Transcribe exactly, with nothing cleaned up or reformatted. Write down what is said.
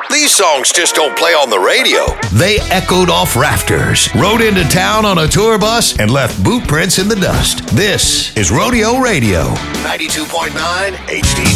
These songs just don't play on the radio. They echoed off rafters, rode into town on a tour bus, and left boot prints in the dust. This is Rodeo Radio. ninety-two point nine H D